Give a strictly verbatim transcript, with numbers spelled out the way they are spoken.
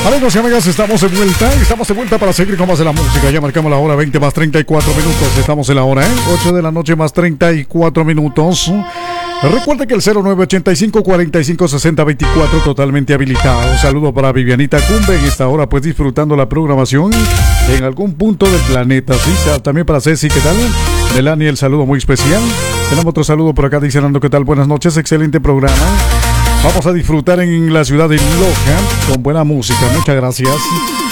Amigos y amigas, estamos de vuelta, estamos de vuelta para seguir con más de la música. Ya marcamos la hora veinte más treinta y cuatro minutos. Estamos en la hora, ¿eh? ocho de la noche más treinta y cuatro minutos. Recuerda que el cero nueve ochenta y cinco cuarenta y cinco sesenta veinticuatro totalmente habilitado. Un saludo para Vivianita Cumbe en esta hora, pues disfrutando la programación en algún punto del planeta. Sí, también para Ceci, ¿qué tal? Melanie, el saludo muy especial. Tenemos otro saludo por acá, dice Nando, ¿qué tal? Buenas noches, excelente programa. Vamos a disfrutar en la ciudad de Loja con buena música. Muchas gracias.